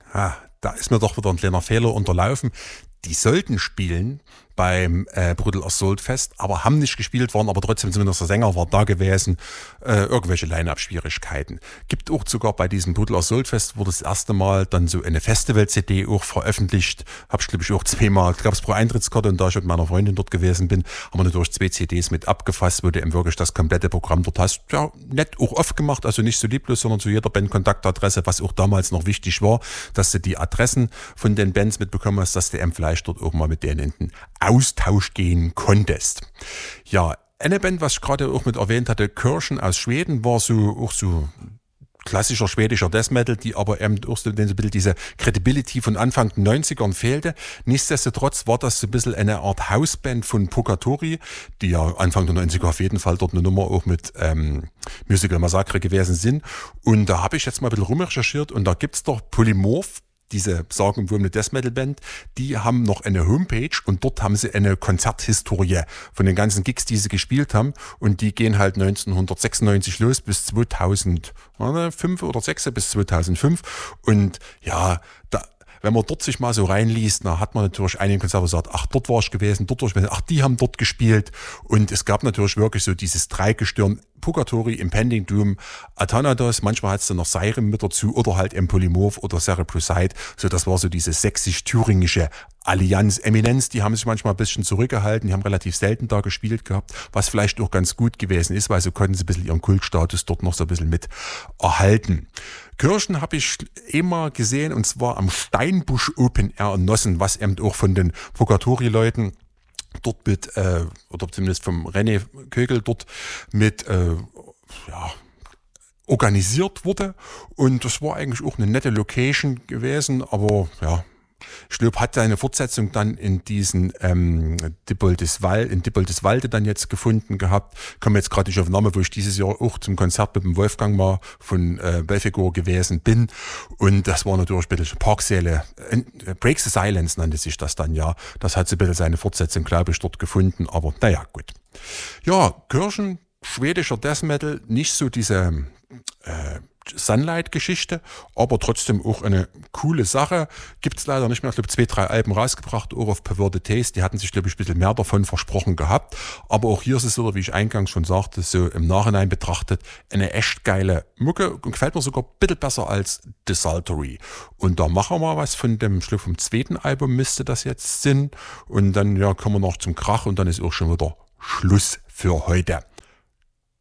Da ist mir doch wieder ein kleiner Fehler unterlaufen. Die sollten spielen beim Brutal Assault Fest, aber haben nicht gespielt, waren aber trotzdem zumindest der Sänger war da gewesen. Irgendwelche Line-Up-Schwierigkeiten. Gibt auch sogar bei diesem Brutal Assault Fest, wurde das erste Mal dann so eine Festival-CD auch veröffentlicht. Hab ich glaube ich auch zweimal, gab es pro Eintrittskarte, und da ich mit meiner Freundin dort gewesen bin, haben wir natürlich 2 CDs mit abgefasst, wo du eben wirklich das komplette Programm dort hast. Ja, nett auch oft gemacht, also nicht so lieblos, sondern zu jeder Band-Kontaktadresse, was auch damals noch wichtig war, dass du die Adressen von den Bands mitbekommen hast, dass du eben vielleicht dort auch mal mit denen in den Austausch gehen konntest. Ja, eine Band, was ich gerade auch mit erwähnt hatte, Kirchen aus Schweden, war auch so klassischer schwedischer Death Metal, die aber eben auch so ein bisschen diese Credibility von Anfang der 90ern fehlte. Nichtsdestotrotz war das so ein bisschen eine Art Hausband von Purgatory, die ja Anfang der 90er auf jeden Fall dort eine Nummer auch mit Musical Massacre gewesen sind. Und da habe ich jetzt mal ein bisschen rumrecherchiert, und da gibt's doch Polymorph, diese sagenumwobene Death Metal Band, die haben noch eine Homepage, und dort haben sie eine Konzerthistorie von den ganzen Gigs, die sie gespielt haben, und die gehen halt 1996 los bis 2005 oder 6 bis 2005, und ja, wenn man dort sich mal so reinliest, da hat man natürlich einige Konzerte gesagt, ach, dort war ich gewesen, ach, die haben dort gespielt. Und es gab natürlich wirklich so dieses Dreigestirn, Purgatory, Impending Doom, Athanatos, manchmal hat es dann noch Siren mit dazu, oder halt Polymorph oder Cerebroside. So, das war so diese sächsisch-thüringische Allianz. Eminenz, die haben sich manchmal ein bisschen zurückgehalten, die haben relativ selten da gespielt gehabt, was vielleicht auch ganz gut gewesen ist, weil so konnten sie ein bisschen ihren Kultstatus dort noch so ein bisschen mit erhalten. Kirchen habe ich immer gesehen, und zwar am Steinbusch Open Air in Nossen, was eben auch von den Purgatory-Leuten dort mit, oder zumindest vom René Kögel dort mit, organisiert wurde. Und das war eigentlich auch eine nette Location gewesen, aber ja, ich glaube, hat seine Fortsetzung dann in diesen Dippoldiswalde dann jetzt gefunden gehabt. Komme jetzt gerade nicht auf den Namen, wo ich dieses Jahr auch zum Konzert mit dem Wolfgang mal von Belfigur gewesen bin. Und das war natürlich ein bisschen Parksäle. Break the Silence nannte sich das dann, ja. Das hat so ein bisschen seine Fortsetzung, glaube ich, dort gefunden. Aber naja, gut. Ja, Kirchen, schwedischer Death Metal, nicht so diese Sunlight-Geschichte, aber trotzdem auch eine coole Sache. Gibt's leider nicht mehr. Ich glaube, 2, 3 Alben rausgebracht, auch auf Perverted Taste. Die hatten sich, glaube ich, ein bisschen mehr davon versprochen gehabt. Aber auch hier ist es wieder, wie ich eingangs schon sagte, so im Nachhinein betrachtet, eine echt geile Mucke und gefällt mir sogar ein bisschen besser als Desultory. Und da machen wir mal was von dem, ich glaube, vom 2. Album müsste das jetzt sein. Und dann, ja, kommen wir noch zum Krach, und dann ist auch schon wieder Schluss für heute.